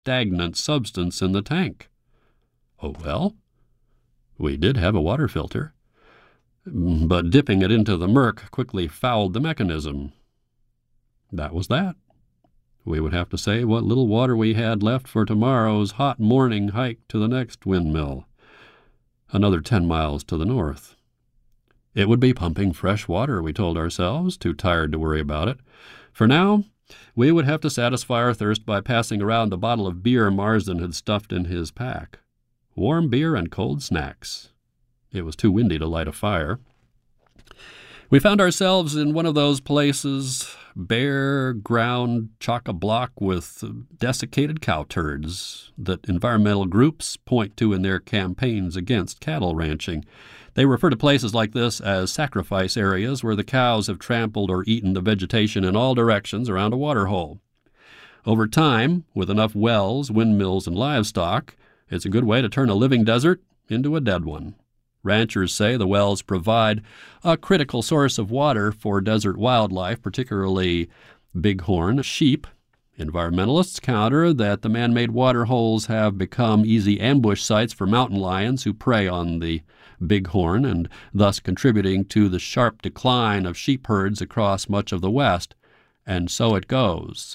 stagnant substance in the tank. Oh well, we did have a water filter, but dipping it into the murk quickly fouled the mechanism. That was that. We would have to save what little water we had left for tomorrow's hot morning hike to the next windmill, another 10 miles to the north. It would be pumping fresh water, we told ourselves, too tired to worry about it. For now, we would have to satisfy our thirst by passing around the bottle of beer Marsden had stuffed in his pack. Warm beer and cold snacks. It was too windy to light a fire. We found ourselves in one of those places, bare ground chock-a-block with desiccated cow turds that environmental groups point to in their campaigns against cattle ranching. They refer to places like this as sacrifice areas where the cows have trampled or eaten the vegetation in all directions around a waterhole. Over time, with enough wells, windmills, and livestock, it's a good way to turn a living desert into a dead one. Ranchers say the wells provide a critical source of water for desert wildlife, particularly bighorn sheep. Environmentalists counter that the man-made water holes have become easy ambush sites for mountain lions who prey on the bighorn, and thus contributing to the sharp decline of sheep herds across much of the West. And so it goes.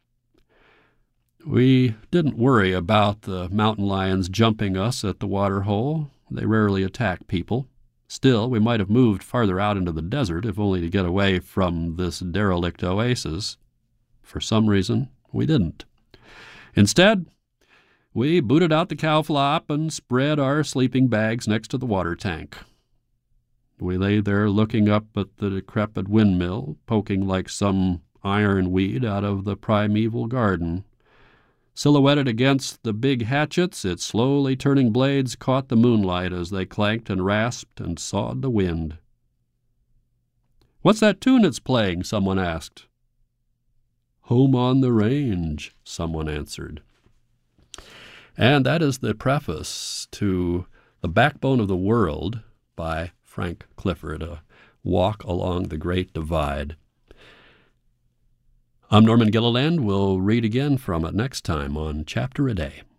We didn't worry about the mountain lions jumping us at the water hole. They rarely attack people. Still, we might have moved farther out into the desert, if only to get away from this derelict oasis. For some reason, we didn't. Instead, we booted out the cow flop and spread our sleeping bags next to the water tank. We lay there looking up at the decrepit windmill, poking like some ironweed out of the primeval garden. Silhouetted against the big hatchets, its slowly turning blades caught the moonlight as they clanked and rasped and sawed the wind. "What's that tune it's playing?" someone asked. "Home on the Range," someone answered. And that is the preface to The Backbone of the World by Frank Clifford, A Walk Along the Great Divide. I'm Norman Gilliland. We'll read again from it next time on Chapter a Day.